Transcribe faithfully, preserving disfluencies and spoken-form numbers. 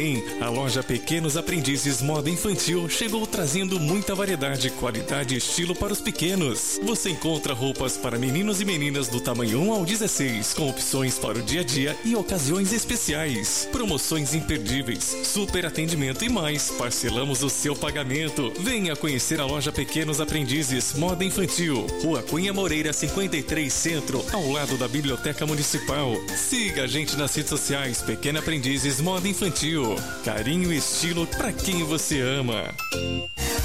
hein? A loja Pequenos Aprendizes Moda Infantil chegou trazendo muita variedade, qualidade e estilo para os pequenos. Você encontra roupas para meninos e meninas do tamanho um ao dezesseis, com opções para o dia a dia e ocasiões especiais. Promoções imperdíveis, super atendimento e mais. Parcelamos o seu pagamento. Venha conhecer a loja Pequenos Aprendizes Moda Infantil, Rua Cunha Moreira cinquenta e três Centro, ao lado da Biblioteca Municipal. Siga a gente nas redes sociais Pequena Aprendizes Moda Infantil. Carinho e estilo para quem você ama.